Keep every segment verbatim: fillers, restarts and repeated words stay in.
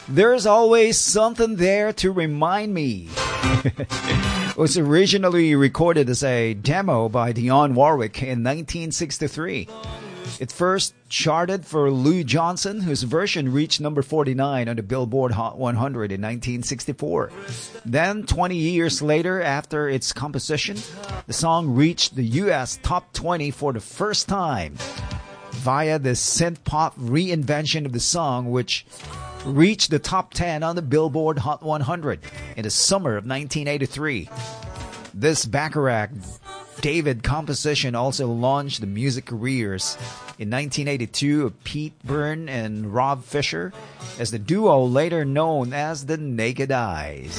There's always something there to remind me. It was originally recorded as a demo by Dionne Warwick in nineteen sixty-three. It first charted for Lou Johnson, whose version reached number forty-nine on the Billboard Hot one hundred in nineteen sixty-four. Then, twenty years later, after its composition, the song reached the U S top twenty for the first time via the synth-pop reinvention of the song, which reached the top ten on the Billboard Hot one hundred in the summer of nineteen eighty-three. This Bacharach David composition also launched the music careers in nineteen eighty-two of Pete Byrne and Rob Fisher as the duo later known as the Naked Eyes.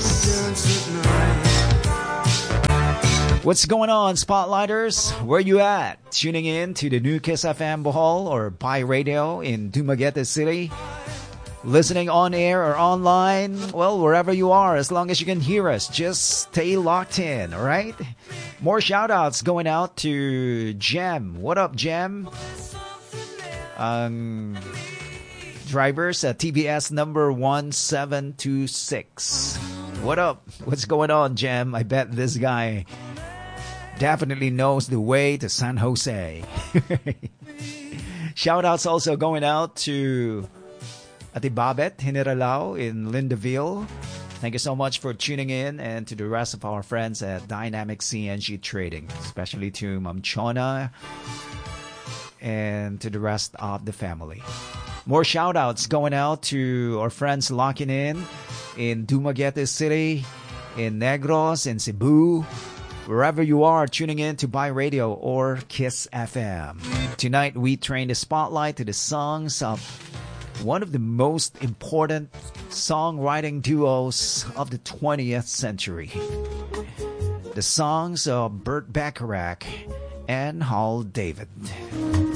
What's going on, Spotlighters? Where you at? Tuning in to the new Kiss F M Bohol or Pi Radio in Dumaguete City? Listening on air or online? Well, wherever you are, as long as you can hear us, just stay locked in, all right? More shout-outs going out to Jem. What up, Jem? Um, drivers at T B S number one seven two six. What up? What's going on, Jem? I bet this guy definitely knows the way to San Jose. Shout-outs also going out to Ate Babet Generalao in Lindaville. Thank you so much for tuning in, and to the rest of our friends at Dynamic C N G Trading, especially to Ma'am Chona and to the rest of the family. More shout-outs going out to our friends locking in in Dumaguete City, in Negros, in Cebu, wherever you are tuning in to Pi Radio or Kiss F M. Tonight we train the spotlight to the songs of one of the most important songwriting duos of the twentieth century. The songs of Burt Bacharach and Hal David.